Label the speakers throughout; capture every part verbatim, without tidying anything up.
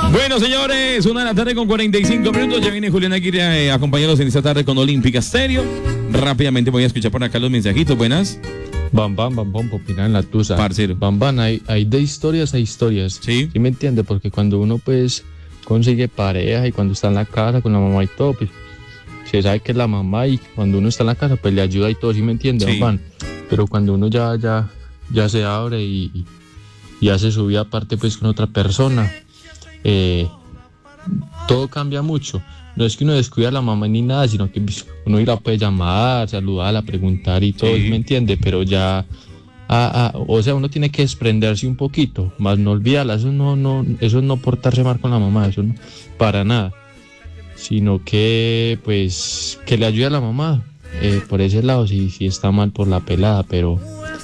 Speaker 1: Bueno, señores, una de la tarde con cuarenta y cinco minutos. Ya viene Julián Aguirre a eh, acompañarnos en esta tarde con Olímpica Stereo. Rápidamente voy a escuchar por acá los mensajitos. Buenas.
Speaker 2: Bam, bam, bam, bam, opinar en la tusa.
Speaker 1: Parcero.
Speaker 2: Bam, bam, hay, hay de historias a historias.
Speaker 1: Sí.
Speaker 2: ¿Sí me entiende? Porque cuando uno, pues, consigue pareja y cuando está en la casa con la mamá y todo, pues, se sabe que es la mamá y cuando uno está en la casa, pues, le ayuda y todo, ¿sí me entiende?
Speaker 1: Sí.
Speaker 2: Bam, bam. Pero cuando uno ya, ya, ya se abre y, y hace su vida aparte, pues, con otra persona, eh, todo cambia mucho. No es que uno descuida a la mamá ni nada, sino que uno la puede llamar, saludarla, preguntar y todo, sí. ¿Me entiende? Pero ya, ah, ah, o sea, uno tiene que desprenderse un poquito, más no olvidarla. Eso no, no, eso no portarse mal con la mamá, eso no, para nada. Sino que, pues, que le ayude a la mamá. Eh, por ese lado, sí, sí está mal por la pelada, pero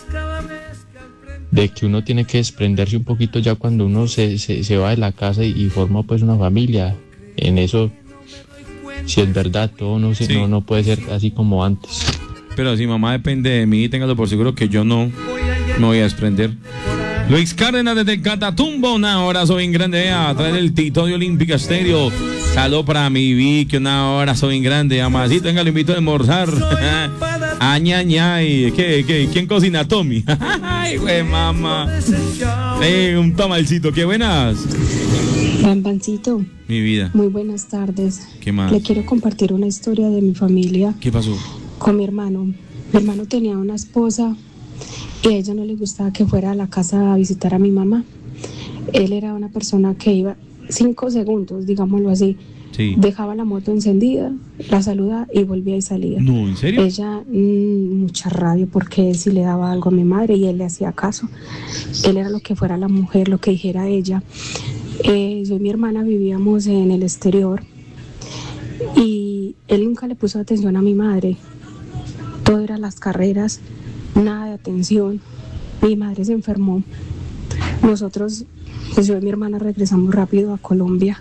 Speaker 2: de que uno tiene que desprenderse un poquito ya cuando uno se, se, se va de la casa y, y forma pues una familia. En eso, si es verdad, todo no, se, sí. no, no puede ser así como antes.
Speaker 1: Pero si mamá depende de mí, téngalo por seguro que yo no me voy a desprender. Luis Cárdenas desde Catatumbo, un abrazo bien grande a través del Tito de Olímpica Stereo. Saludos para mi Vicky, un abrazo bien grande. Amasito, venga, lo invito a almorzar. Añañay, ¿qué, qué, ¿quién cocina? Tommy. Ay, güey, mamá. Eh, un tamalcito, qué buenas.
Speaker 3: Bambancito.
Speaker 1: Mi vida.
Speaker 3: Muy buenas tardes.
Speaker 1: ¿Qué más?
Speaker 3: Le quiero compartir una historia de mi familia.
Speaker 1: ¿Qué pasó?
Speaker 3: Con mi hermano. Mi hermano tenía una esposa y a ella no le gustaba que fuera a la casa a visitar a mi mamá. Él era una persona que iba cinco segundos, digámoslo así.
Speaker 1: Sí.
Speaker 3: Dejaba la moto encendida, la saludaba y volvía y salía.
Speaker 1: No, ¿en serio?
Speaker 3: Ella, mmm, mucha rabia porque él sí le daba algo a mi madre y él le hacía caso. Él era lo que fuera la mujer, lo que dijera ella. Eh, yo y mi hermana vivíamos en el exterior y él nunca le puso atención a mi madre. Todo era las carreras, nada de atención. Mi madre se enfermó. Nosotros, pues yo y mi hermana regresamos rápido a Colombia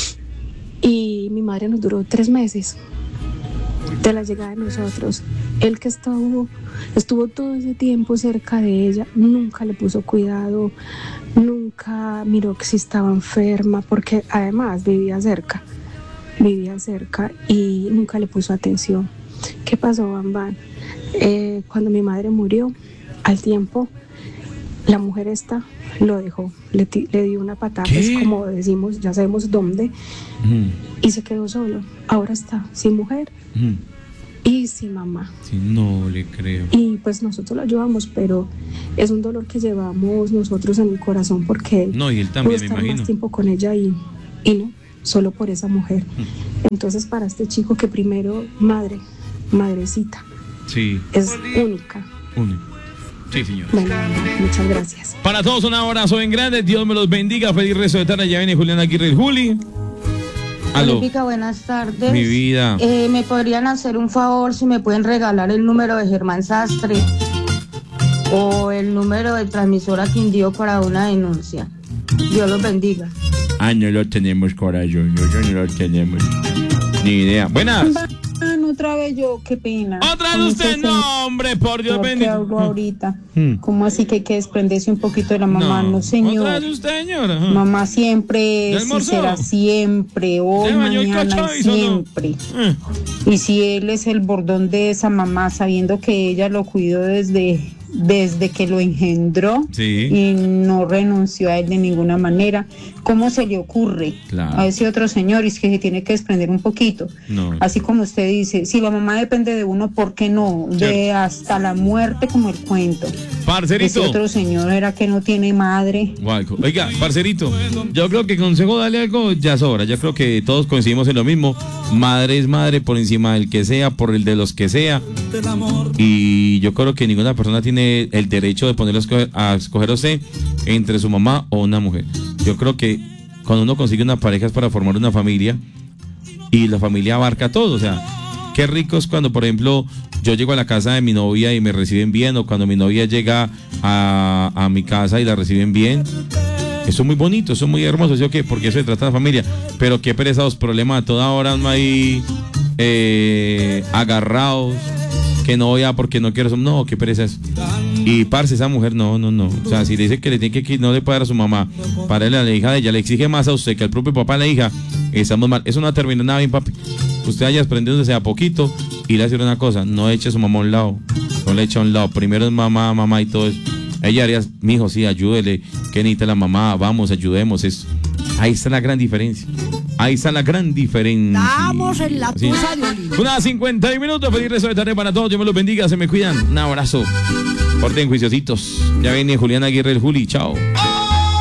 Speaker 3: y mi madre nos duró tres meses de la llegada de nosotros. Él que estuvo, estuvo todo ese tiempo cerca de ella, nunca le puso cuidado, nunca miró que si estaba enferma, porque además vivía cerca, vivía cerca y nunca le puso atención. ¿Qué pasó, Bambán? Eh, cuando mi madre murió, al tiempo, la mujer esta lo dejó, le, le dio una patada, pues, como decimos, ya sabemos dónde, mm. y se quedó solo. Ahora está sin mujer mm. y sin mamá.
Speaker 1: Sí, no le creo.
Speaker 3: Y pues nosotros lo ayudamos, pero es un dolor que llevamos nosotros en el corazón porque
Speaker 1: no, y él también,
Speaker 3: pudo
Speaker 1: me
Speaker 3: estar
Speaker 1: imagino.
Speaker 3: más tiempo con ella y, y no, solo por esa mujer. Mm. Entonces, para este chico que primero, madre, madrecita,
Speaker 1: sí,
Speaker 3: es única.
Speaker 1: Única. Sí, señor.
Speaker 3: Bueno, muchas gracias.
Speaker 1: Para todos un abrazo en grande, Dios me los bendiga, feliz resto de tarde. Ya viene Julián Aguirre, el Juli. Aló.
Speaker 4: Olímpica, buenas tardes.
Speaker 1: Mi vida.
Speaker 4: Eh, ¿Me podrían hacer un favor si me pueden regalar el número de Germán Sastre o el número de transmisora Quindío para una denuncia? Dios los bendiga.
Speaker 1: Ah, no lo tenemos, corazón, no, no lo tenemos. Ni idea. Buenas.
Speaker 5: Otra vez yo, qué pena.
Speaker 1: Otra vez usted, no, hombre, por Dios bendito.
Speaker 5: ¿Qué hago ahorita? Hmm. ¿Cómo así que hay que desprenderse un poquito de la mamá? No, no señor.
Speaker 1: Otra vez usted, señora. Huh.
Speaker 5: Mamá siempre es y será siempre, hoy, mañana y siempre. Uh. Y si él es el bordón de esa mamá, sabiendo que ella lo cuidó desde... desde que lo engendró, sí, y no renunció a él de ninguna manera, ¿cómo se le ocurre claro. a ese otro señor? Es que se tiene que desprender un poquito, no. Así como usted dice, si la mamá depende de uno, ¿por qué no? Cierto. De hasta la muerte, como el cuento.
Speaker 1: Parcerito.
Speaker 5: Ese otro señor era que no tiene madre.
Speaker 1: Oiga, parcerito, yo creo que consejo darle algo ya sobra, yo creo que todos coincidimos en lo mismo, madre es madre por encima del que sea, por el de los que sea, y yo creo que ninguna persona tiene el derecho de ponerlo a escoger, a escoger a usted entre su mamá o una mujer. Yo creo que cuando uno consigue una pareja es para formar una familia y la familia abarca todo. O sea, qué rico es cuando, por ejemplo, yo llego a la casa de mi novia y me reciben bien, o cuando mi novia llega a, a mi casa y la reciben bien. Eso es muy bonito, eso es muy hermoso, ¿sí o qué? Porque eso se trata de familia. Pero qué pereza los problemas a toda hora, no hay eh, agarrados, que no voy a porque no quiero, no, qué pereza es. Y parce, esa mujer no, no, no. O sea, si le dice que le tiene que no le puede dar a su mamá para él a la hija de ella, le exige más a usted que al propio papá a la hija, estamos mal. Eso no ha terminado nada bien, papi. Usted vaya aprendiendo sea poquito y le hace una cosa, no eche a su mamá a un lado, no le eche a un lado. Primero es mamá, mamá y todo eso. Ella haría, mijo, sí, ayúdele, que necesita la mamá, vamos, ayudemos, eso. Ahí está la gran diferencia. Ahí está la gran diferencia.
Speaker 6: Estamos en la tusa de Olivia.
Speaker 1: Una cincuenta y minutos, feliz resto de tarde para todos. Dios me los bendiga, se me cuidan. Un abrazo. Porten juiciositos. Ya viene Julián Aguirre, el Juli. Chao.